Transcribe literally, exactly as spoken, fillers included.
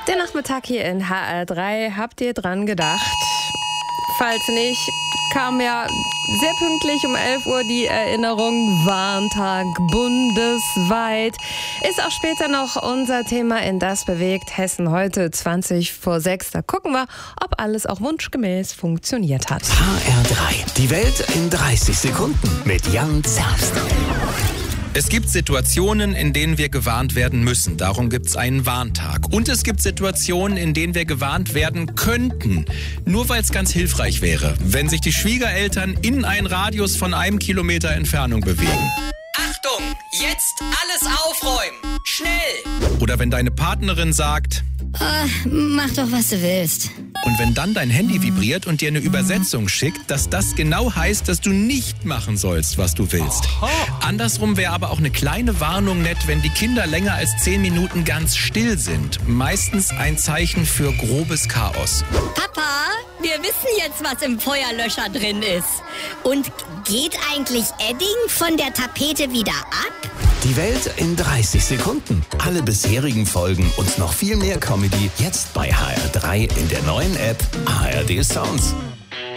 Der Nachmittag hier in H R drei, habt ihr dran gedacht? Falls nicht, kam ja sehr pünktlich um elf Uhr die Erinnerung, Warntag bundesweit. Ist auch später noch unser Thema in Das bewegt Hessen heute zwanzig vor sechs. Da gucken wir, ob alles auch wunschgemäß funktioniert hat. H R drei, die Welt in dreißig Sekunden mit Jan Zerbst. Es gibt Situationen, in denen wir gewarnt werden müssen. Darum gibt es einen Warntag. Und es gibt Situationen, in denen wir gewarnt werden könnten. Nur weil es ganz hilfreich wäre, wenn sich die Schwiegereltern in einen Radius von einem Kilometer Entfernung bewegen. Achtung, jetzt alles aufräumen. Schnell! Oder wenn deine Partnerin sagt... Oh, mach doch, was du willst. Und wenn dann dein Handy vibriert und dir eine Übersetzung schickt, dass das genau heißt, dass du nicht machen sollst, was du willst. Aha. Andersrum wäre aber auch eine kleine Warnung nett, wenn die Kinder länger als zehn Minuten ganz still sind. Meistens ein Zeichen für grobes Chaos. Papa, wir wissen jetzt, was im Feuerlöscher drin ist. Und geht eigentlich Edding von der Tapete wieder ab? Die Welt in dreißig Sekunden. Alle bisherigen Folgen und noch viel mehr Comedy jetzt bei H R drei in der neuen App H R D Sounds.